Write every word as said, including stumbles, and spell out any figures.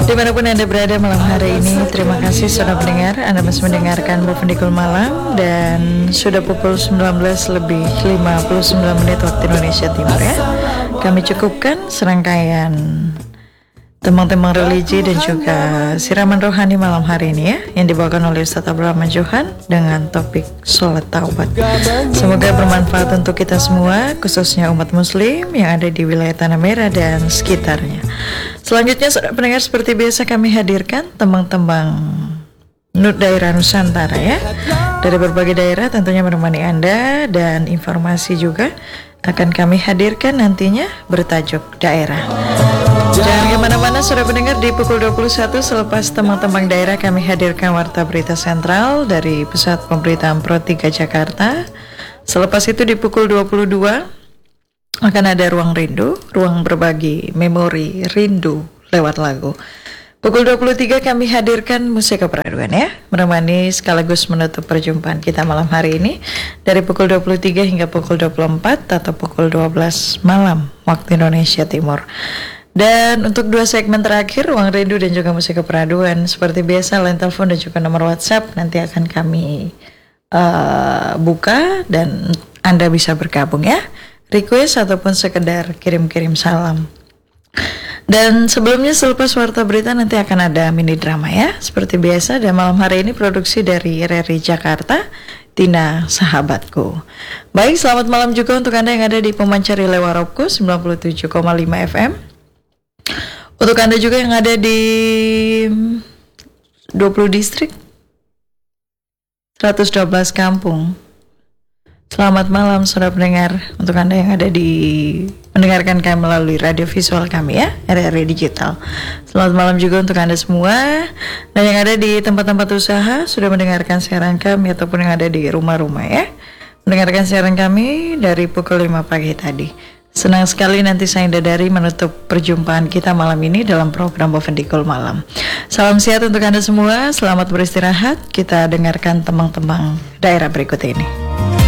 Dimanapun Anda berada malam hari ini, terima kasih sudah mendengar. Anda masih mendengarkan Bovendikul Malam dan sudah pukul sembilan belas lebih lima puluh sembilan menit waktu Indonesia Timur ya. Kami cukupkan serangkaian tembang-tembang religi dan juga siraman rohani malam hari ini ya, yang dibawakan oleh Ustaz Abraham Johan dengan topik sholat taubat. Semoga bermanfaat untuk kita semua, khususnya umat muslim yang ada di wilayah Tanah Merah dan sekitarnya. Selanjutnya saudara pendengar, seperti biasa kami hadirkan tembang-tembang Nut daerah Nusantara ya, dari berbagai daerah tentunya menemani Anda, dan informasi juga akan kami hadirkan nantinya bertajuk daerah. Jangan kemana-mana saudara pendengar, di pukul dua puluh satu selepas tembang-tembang daerah kami hadirkan Warta Berita Sentral dari Pusat Pemberitaan Pro tiga Jakarta. Selepas itu di pukul dua puluh dua akan ada Ruang Rindu, ruang berbagi memori rindu lewat lagu. Pukul dua puluh tiga kami hadirkan musik keperaduan ya, menemani sekaligus menutup perjumpaan kita malam hari ini dari pukul dua puluh tiga hingga pukul dua puluh empat atau pukul dua belas malam waktu Indonesia Timur. Dan untuk dua segmen terakhir, Ruang Rindu dan juga musik keperaduan, seperti biasa line telepon dan juga nomor WhatsApp nanti akan kami uh, buka dan Anda bisa bergabung ya, request ataupun sekedar kirim-kirim salam. Dan sebelumnya selepas Warta Berita nanti akan ada mini drama ya, seperti biasa. Dan malam hari ini produksi dari R R I Jakarta, Tina Sahabatku. Baik, selamat malam juga untuk Anda yang ada di Pemancar Lewaropku sembilan puluh tujuh koma lima F M. Untuk Anda juga yang ada di dua puluh distrik, seratus dua belas kampung. Selamat malam saudara pendengar, untuk Anda yang ada di mendengarkan kami melalui radio visual kami ya, R R I Digital. Selamat malam juga untuk Anda semua, dan yang ada di tempat-tempat usaha sudah mendengarkan siaran kami, ataupun yang ada di rumah-rumah ya, mendengarkan siaran kami dari pukul lima pagi tadi. Senang sekali nanti saya Dadari menutup perjumpaan kita malam ini dalam program Bovendikul Malam. Salam sehat untuk Anda semua, selamat beristirahat. Kita dengarkan tembang-tembang daerah berikut ini.